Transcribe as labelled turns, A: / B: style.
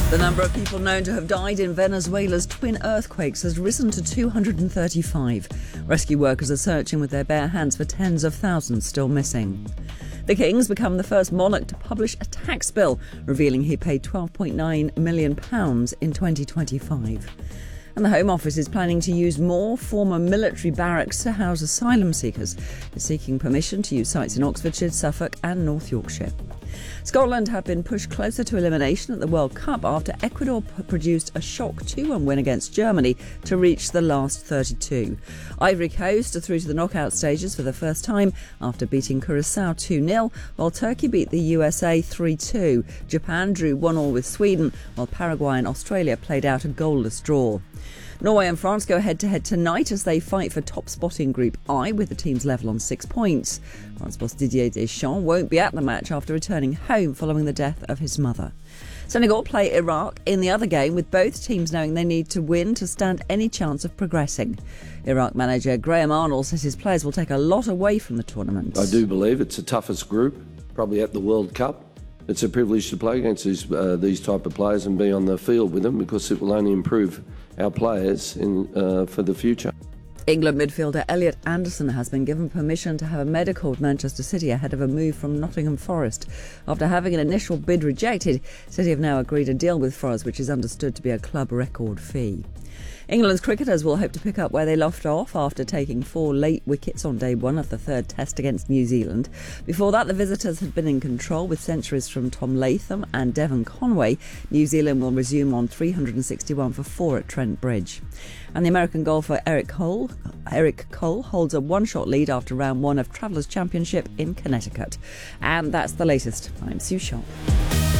A: The number of people known to have died in Venezuela's twin earthquakes has risen to 235. Rescue workers are searching with their bare hands for tens of thousands still missing. The King's become the first monarch to publish a tax bill, revealing he paid £12.9 million in 2025. And the Home Office is planning to use more former military barracks to house asylum seekers. It's seeking permission to use sites in Oxfordshire, Suffolk and North Yorkshire. Scotland have been pushed closer to elimination at the World Cup after Ecuador produced a shock 2-1 win against Germany to reach the last 32. Ivory Coast are through to the knockout stages for the first time after beating Curaçao 2-0, while Turkey beat the USA 3-2. Japan drew 1-1 with Sweden, while Paraguay and Australia played out a goalless draw. Norway and France go head-to-head tonight as they fight for top spot in Group I, with the teams level on 6 points. France boss Didier Deschamps won't be at the match after returning home following the death of his mother. Senegal play Iraq in the other game, with both teams knowing they need to win to stand any chance of progressing. Iraq manager Graham Arnold says his players will take a lot away from the tournament.
B: I do believe it's the toughest group, probably at the World Cup. It's a privilege to play against these type of players and be on the field with them, because it will only improve our players for the future.
A: England midfielder Elliot Anderson has been given permission to have a medical with Manchester City ahead of a move from Nottingham Forest. After having an initial bid rejected, City have now agreed a deal with Forest, which is understood to be a club record fee. England's cricketers will hope to pick up where they left off after taking 4 late wickets on day 1 of the third test against New Zealand. Before that, the visitors had been in control with centuries from Tom Latham and Devon Conway. New Zealand will resume on 361 for 4 at Trent Bridge. And the American golfer Eric Cole holds a one-shot lead after round 1 of Travellers' Championship in Connecticut. And that's the latest. I'm Sue Sharp.